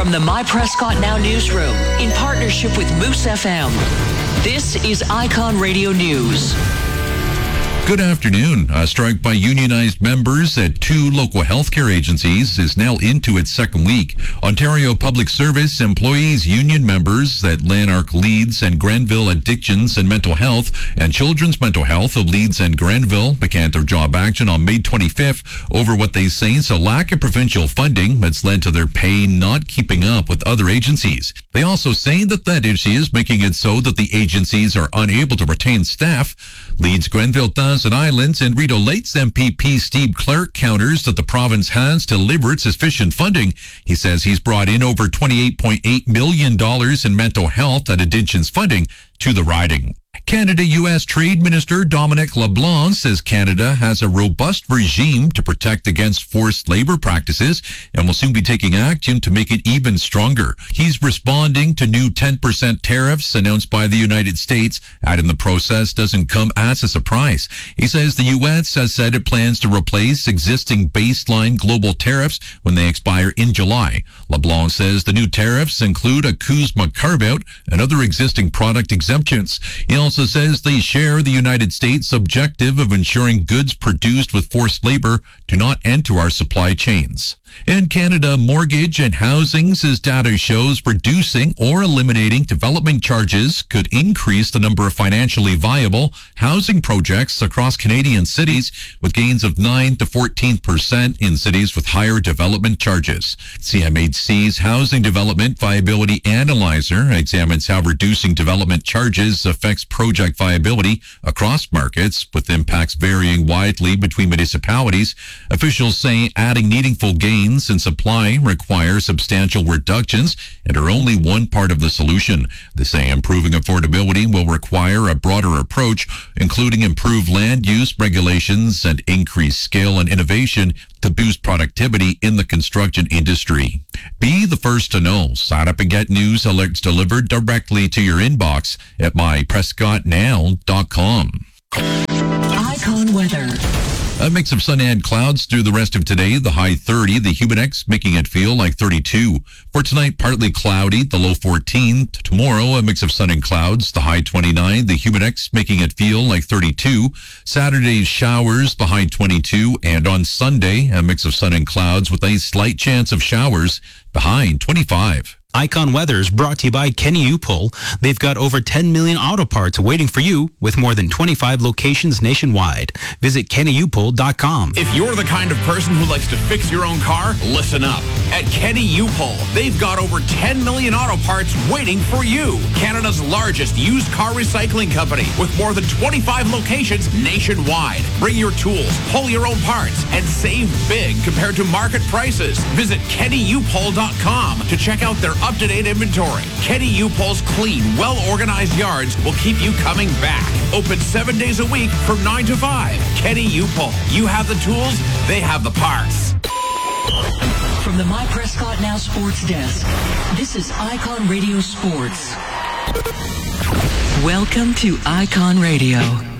From the My Prescott Now newsroom, in partnership with Moose FM, this is Icon Radio News. Good afternoon. A strike by unionized members at 2 local healthcare agencies is now into its second week. Ontario Public Service Employees Union members at Lanark Leeds and Granville Addictions and Mental Health and Children's Mental Health of Leeds and Granville began their job action on May 25th over what they say is a lack of provincial funding that's led to their pay not keeping up with other agencies. They also say that issue is making it so that the agencies are unable to retain staff. Leeds, Granville, Thousand Islands, and Rideau Lakes MPP Steve Clark counters that the province has delivered sufficient funding. He says he's brought in over $28.8 million in mental health and addictions funding to the riding. Canada-U.S. Trade Minister Dominic LeBlanc says Canada has a robust regime to protect against forced labor practices and will soon be taking action to make it even stronger. He's responding to new 10% tariffs announced by the United States, adding the process doesn't come as a surprise. He says the U.S. has said it plans to replace existing baseline global tariffs when they expire in July. LeBlanc says the new tariffs include a CUSMA carve-out and other existing product exemptions. He also says they share the United States' objective of ensuring goods produced with forced labor do not enter our supply chains. In Canada, Mortgage and Housing says data shows reducing or eliminating development charges could increase the number of financially viable housing projects across Canadian cities, with gains of 9 to 14% in cities with higher development charges. CMHC's Housing Development Viability Analyzer examines how reducing development charges affects project viability across markets, with impacts varying widely between municipalities. Officials say adding meaningful gains in supply require substantial reductions and are only one part of the solution. They say improving affordability will require a broader approach, including improved land use regulations and increased scale and innovation to boost productivity in the construction industry. Be the first to know. Sign up and get news alerts delivered directly to your inbox at myprescottnow.com. Icon weather. A mix of sun and clouds through the rest of today. The high 30, the humidex making it feel like 32. For tonight, partly cloudy, the low 14. Tomorrow, a mix of sun and clouds, the high 29, the humidex making it feel like 32. Saturday's showers, the high 22. And on Sunday, a mix of sun and clouds with a slight chance of showers, the high 25. Icon Weather is brought to you by Kenny U-Pull. They've got over 10 million auto parts waiting for you with more than 25 locations nationwide. Visit KennyUpull.com. If you're the kind of person who likes to fix your own car, listen up. At Kenny U-Pull, they've got over 10 million auto parts waiting for you. Canada's largest used car recycling company with more than 25 locations nationwide. Bring your tools, pull your own parts, and save big compared to market prices. Visit KennyUpull.com to check out their up-to-date inventory. Kenny U-Pull's clean, well-organized yards will keep you coming back. Open 7 days a week from 9 to 5. Kenny U-Pull. You have the tools, they have the parts. From the My Prescott Now Sports Desk, this is Icon Radio Sports. Welcome to Icon Radio.